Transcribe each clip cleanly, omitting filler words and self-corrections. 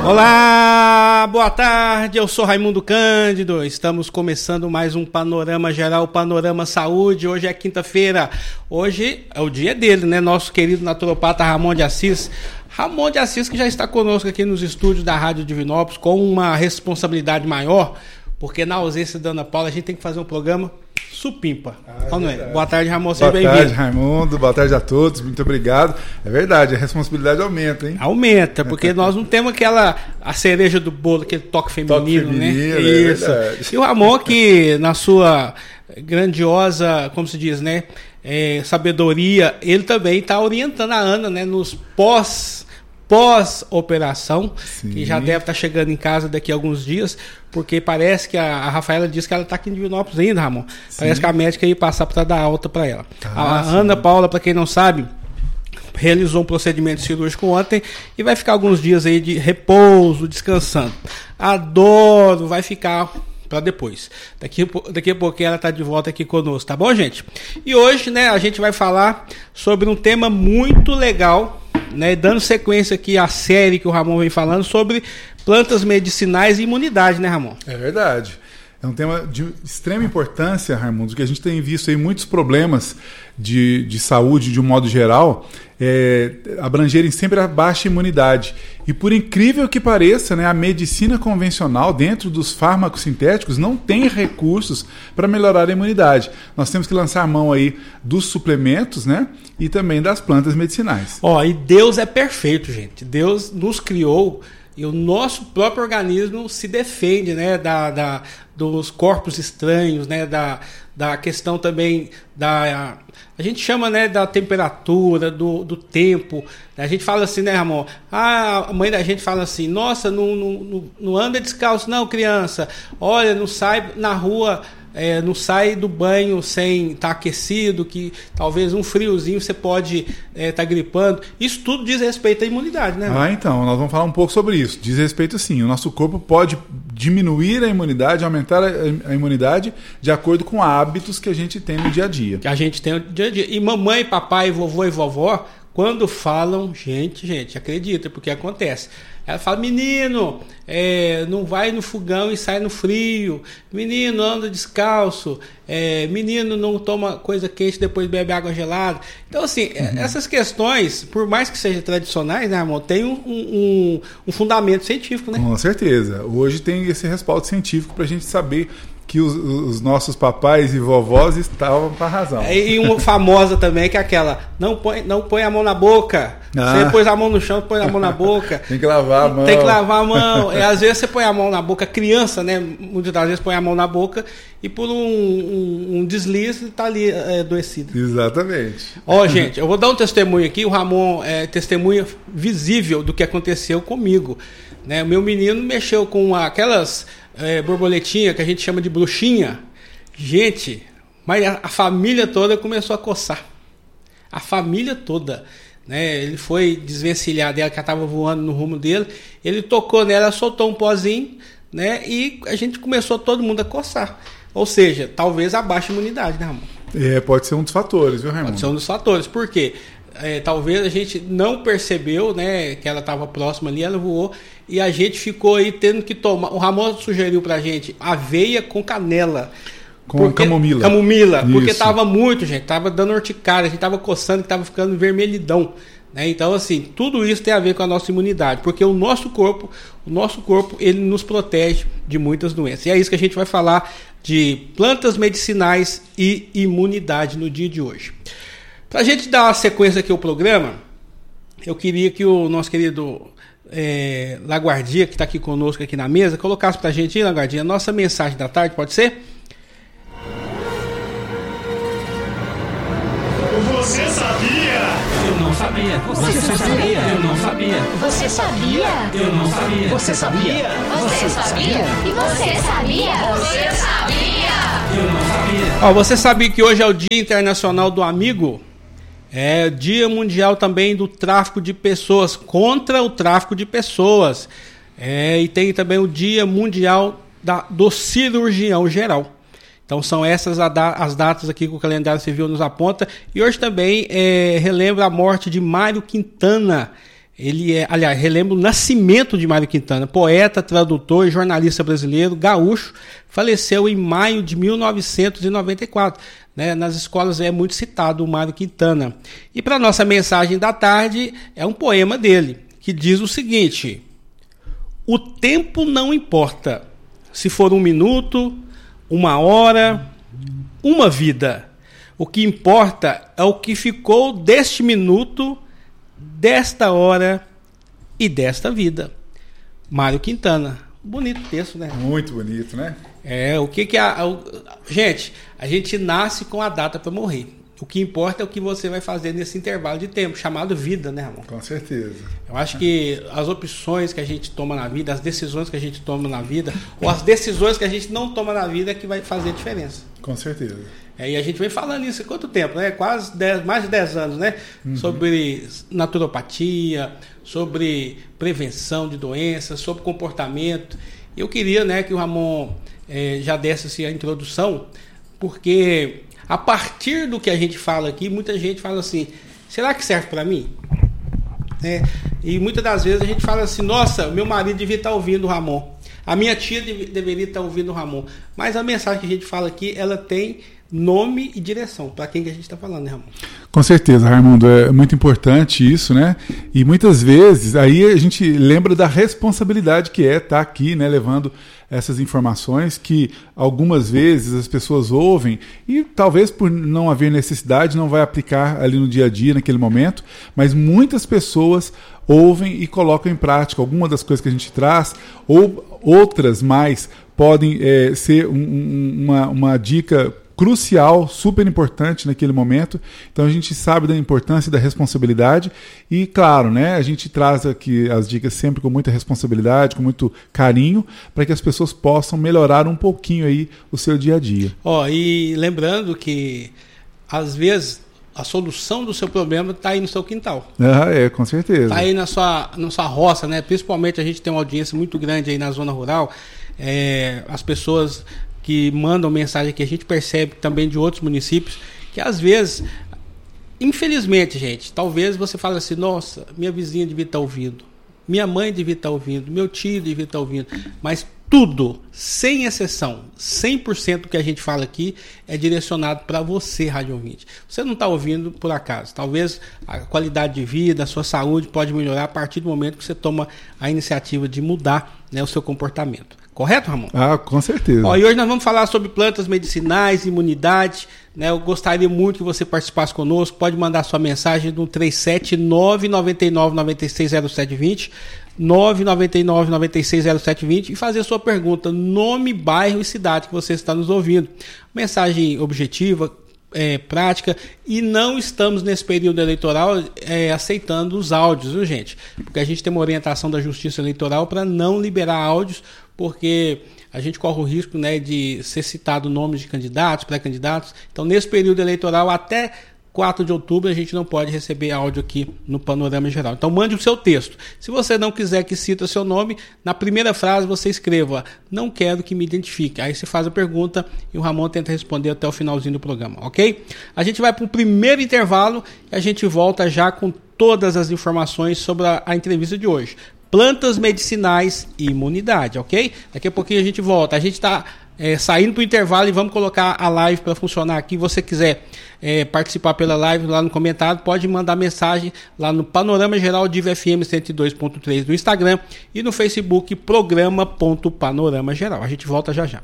Olá, boa tarde, eu sou Raimundo Cândido, estamos começando mais um Panorama Geral, Panorama Saúde. Hoje é quinta-feira, hoje é o dia dele, né, nosso querido naturopata Ramon de Assis. Ramon de Assis, que já está conosco aqui nos estúdios da Rádio Divinópolis com uma responsabilidade maior, porque na ausência da Ana Paula a gente tem que fazer um programa supimpa. Boa tarde, Ramon, seja bem-vindo. Boa tarde, Raimundo, boa tarde a todos, muito obrigado. É verdade, a responsabilidade aumenta, hein? Aumenta, porque nós não temos a cereja do bolo, aquele toque feminino, né? Isso. E o Ramon, que na sua grandiosa, como se diz, né, sabedoria, ele também está orientando a Ana, né, nos pós-operação, que já deve estar chegando em casa daqui a alguns dias, porque parece que a Rafaela disse que ela está aqui em Divinópolis ainda, Ramon. Sim. Parece que a médica ia passar para dar alta para ela. A Ana Paula, para quem não sabe, realizou um procedimento cirúrgico ontem e vai ficar alguns dias aí de repouso, descansando. Adoro, vai ficar para depois. Daqui a pouquinho ela está de volta aqui conosco, tá bom, gente? E hoje, né, a gente vai falar sobre um tema muito legal, né, dando sequência aqui à série que o Ramon vem falando sobre plantas medicinais e imunidade, né, Ramon? É verdade. É um tema de extrema importância, Raimundo, porque a gente tem visto aí muitos problemas de saúde de um modo geral abrangerem sempre a baixa imunidade. E por incrível que pareça, né, a medicina convencional, dentro dos fármacos sintéticos, não tem recursos para melhorar a imunidade. Nós temos que lançar a mão aí dos suplementos, né, e também das plantas medicinais. E Deus é perfeito, gente. Deus nos criou e o nosso próprio organismo se defende, né, dos corpos estranhos, né, da questão também a gente chama, né, da temperatura, do tempo. A gente fala assim, né, Ramon? A mãe da gente fala assim: nossa, não anda descalço não, criança. Olha, não sai na rua, não sai do banho sem estar aquecido, que talvez um friozinho você pode estar gripando. Isso tudo diz respeito à imunidade, né? Então, nós vamos falar um pouco sobre isso. Diz respeito, sim. O nosso corpo pode diminuir a imunidade, aumentar a imunidade de acordo com hábitos que a gente tem no dia a dia. Que a gente tem no dia a dia. E mamãe, papai, vovô e vovó, quando falam, gente, acredita, porque acontece. Ela fala: menino, não vai no fogão e sai no frio. Menino, anda descalço. Menino, não toma coisa quente, depois bebe água gelada. Então, assim, essas questões, por mais que sejam tradicionais, né, amor, tem um fundamento científico, né? Com certeza. Hoje tem esse respaldo científico para a gente saber que os nossos papais e vovós estavam com a razão. E uma famosa também, que é aquela: não põe a mão na boca. Você pôs a mão no chão, põe a mão na boca. Tem que lavar a mão. Tem que lavar a mão. Às vezes você põe a mão na boca, criança, né? Muitas das vezes põe a mão na boca e por um deslize está ali adoecida. Exatamente. Gente, eu vou dar um testemunho aqui. O Ramon é testemunha visível do que aconteceu comigo, né? O meu menino mexeu com aquelas borboletinha que a gente chama de bruxinha. Gente, mas a família toda começou a coçar. A família toda, né? Ele foi desvencilhar dela, que ela estava voando no rumo dele. Ele tocou nela, soltou um pozinho, né? E a gente começou todo mundo a coçar. Ou seja, talvez a baixa imunidade, né, Ramon? Pode ser um dos fatores, viu, Raimundo? Pode ser um dos fatores. Por quê? Talvez a gente não percebeu, né, que ela estava próxima ali, ela voou e a gente ficou aí tendo que tomar. O Ramon sugeriu pra gente aveia com canela. Camomila. Camomila, porque estava muito, gente, estava dando urticária, a gente estava coçando, estava ficando vermelhidão, né? Então, assim, tudo isso tem a ver com a nossa imunidade, porque o nosso corpo, ele nos protege de muitas doenças. E é isso que a gente vai falar de plantas medicinais e imunidade no dia de hoje. Para a gente dar uma sequência aqui ao programa, eu queria que o nosso querido Laguardia, que está aqui conosco aqui na mesa, colocasse para a gente, Laguardia, a nossa mensagem da tarde, pode ser? Você sabia? Eu não sabia. Você sabia? Eu não sabia. Você sabia? Eu não sabia. Você sabia? Você sabia? E você sabia? Você sabia? Eu não sabia. Você sabia que hoje é o Dia Internacional do Amigo? É Dia Mundial também do Tráfico de Pessoas, contra o tráfico de pessoas. E tem também o Dia Mundial do Cirurgião Geral. Então são essas as datas aqui que o calendário civil nos aponta. E hoje também relembra a morte de Mário Quintana, relembra o nascimento de Mário Quintana, poeta, tradutor e jornalista brasileiro, gaúcho, faleceu em maio de 1994. Né? Nas escolas é muito citado o Mário Quintana. E para nossa mensagem da tarde, é um poema dele, que diz o seguinte: o tempo não importa, se for 1 minuto, 1 hora, 1 vida. O que importa é o que ficou deste minuto, desta hora e desta vida. Mário Quintana. Bonito texto, né? Muito bonito, né? Gente, a gente nasce com a data para morrer. O que importa é o que você vai fazer nesse intervalo de tempo, chamado vida, né, Ramon? Com certeza. Eu acho que as opções que a gente toma na vida, as decisões que a gente toma na vida, ou as decisões que a gente não toma na vida é que vai fazer a diferença. Com certeza. E a gente vem falando isso há quanto tempo, né? Mais de 10 anos, né? Sobre naturopatia, sobre prevenção de doenças, sobre comportamento. Eu queria, né, que o Ramon já desse assim, a introdução, porque a partir do que a gente fala aqui, muita gente fala assim, será que serve para mim? E muitas das vezes a gente fala assim, nossa, meu marido devia estar ouvindo o Ramon, a minha tia deveria estar ouvindo o Ramon. Mas a mensagem que a gente fala aqui, ela tem nome e direção, para quem que a gente está falando, né, Ramon? Com certeza, Raimundo, é muito importante isso, né? E muitas vezes aí a gente lembra da responsabilidade que é estar aqui, né, levando essas informações que algumas vezes as pessoas ouvem e talvez por não haver necessidade não vai aplicar ali no dia a dia, naquele momento, mas muitas pessoas ouvem e colocam em prática alguma das coisas que a gente traz, ou outras mais podem ser uma dica crucial, super importante naquele momento. Então a gente sabe da importância e da responsabilidade e, claro, né, a gente traz aqui as dicas sempre com muita responsabilidade, com muito carinho, para que as pessoas possam melhorar um pouquinho aí o seu dia a dia. E lembrando que às vezes a solução do seu problema está aí no seu quintal. Com certeza. Está aí na sua roça, né? Principalmente a gente tem uma audiência muito grande aí na zona rural. As pessoas que mandam mensagem que a gente percebe também de outros municípios, que às vezes, infelizmente, gente, talvez você fale assim, nossa, minha vizinha devia estar ouvindo, minha mãe devia estar ouvindo, meu tio devia estar ouvindo, mas tudo, sem exceção, 100% do que a gente fala aqui é direcionado para você, rádio ouvinte. Você não está ouvindo por acaso. Talvez a qualidade de vida, a sua saúde pode melhorar a partir do momento que você toma a iniciativa de mudar, né, o seu comportamento. Correto, Ramon? Com certeza. E hoje nós vamos falar sobre plantas medicinais, imunidade, né? Eu gostaria muito que você participasse conosco. Pode mandar sua mensagem no 37999960720, 999960720 e fazer sua pergunta, nome, bairro e cidade que você está nos ouvindo. Mensagem objetiva, prática, e não estamos nesse período eleitoral aceitando os áudios, viu, gente? Porque a gente tem uma orientação da Justiça Eleitoral para não liberar áudios, porque a gente corre o risco, né, de ser citado nomes de candidatos, pré-candidatos. Então, nesse período eleitoral, até 4 de outubro, a gente não pode receber áudio aqui no Panorama Geral. Então, mande o seu texto. Se você não quiser que cita seu nome, na primeira frase você escreva, não quero que me identifique. Aí você faz a pergunta e o Ramon tenta responder até o finalzinho do programa, ok? A gente vai para o primeiro intervalo e a gente volta já com todas as informações sobre a entrevista de hoje. Plantas medicinais e imunidade, ok? Daqui a pouquinho a gente volta. A gente está saindo para o intervalo e vamos colocar a live para funcionar aqui. Se você quiser participar pela live lá no comentário, pode mandar mensagem lá no Panorama Geral de FM 102.3 no Instagram e no Facebook programa.panorama geral. A gente volta já já.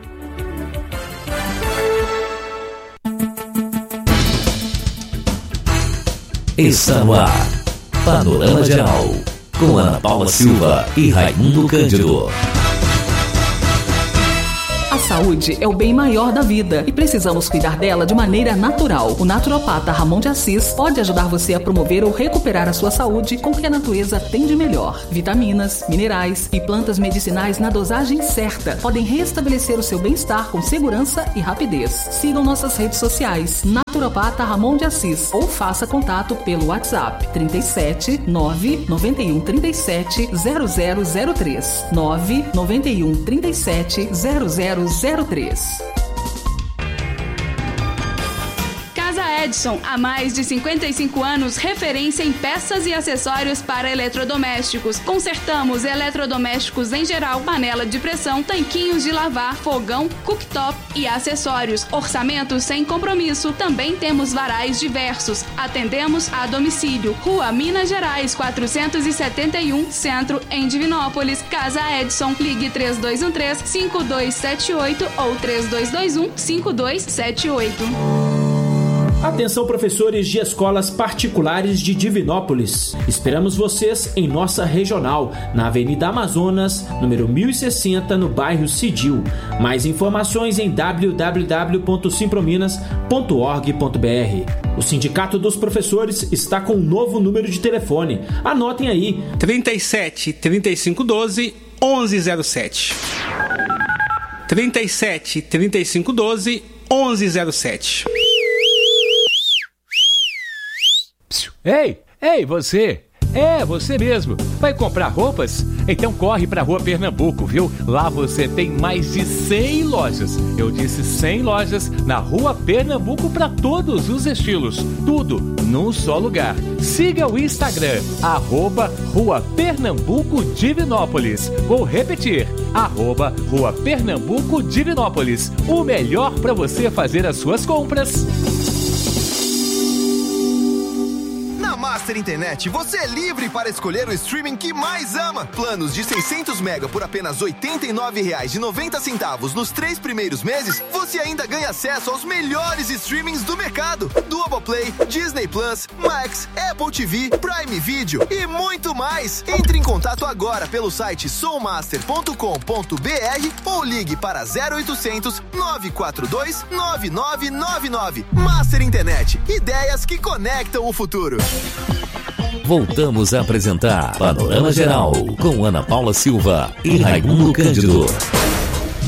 Está no ar Panorama Geral, com Ana Paula Silva e Raimundo Cândido. A saúde é o bem maior da vida e precisamos cuidar dela de maneira natural. O naturopata Ramon de Assis pode ajudar você a promover ou recuperar a sua saúde com o que a natureza tem de melhor. Vitaminas, minerais e plantas medicinais na dosagem certa podem restabelecer o seu bem-estar com segurança e rapidez. Sigam nossas redes sociais, Naturopata Ramon de Assis, ou faça contato pelo WhatsApp 37 991 37 0003 991 37 0003. Casa Edson, há mais de 55 anos, referência em peças e acessórios para eletrodomésticos. Consertamos eletrodomésticos em geral, panela de pressão, tanquinhos de lavar, fogão, cooktop e acessórios. Orçamento sem compromisso. Também temos varais diversos. Atendemos a domicílio. Rua Minas Gerais, 471, Centro, em Divinópolis. Casa Edson. Ligue 3213-5278 ou 3221-5278. Atenção, professores de escolas particulares de Divinópolis. Esperamos vocês em nossa regional, na Avenida Amazonas, número 1060, no bairro Cidil. Mais informações em www.simprominas.org.br. O Sindicato dos Professores está com um novo número de telefone. Anotem aí: 37 3512 1107. 37 3512 1107. Ei, você! É, você mesmo. Vai comprar roupas? Então corre pra Rua Pernambuco, viu? Lá você tem mais de 100 lojas. Eu disse 100 lojas na Rua Pernambuco para todos os estilos. Tudo num só lugar. Siga o Instagram, @Rua Pernambuco Divinópolis. Vou repetir, @Rua Pernambuco Divinópolis. O melhor para você fazer as suas compras. Na Master Internet, você é livre para escolher o streaming que mais ama. Planos de 600 MB por apenas R$ 89,90 nos 3 primeiros meses, você ainda ganha acesso aos melhores streamings do mercado. Globoplay, Disney Plus, Max, Apple TV, Prime Video e muito mais. Entre em contato agora pelo site sommaster.com.br ou ligue para 0800 942 9999. Master Internet, ideias que conectam o futuro. Voltamos a apresentar Panorama Geral com Ana Paula Silva e Raimundo Cândido.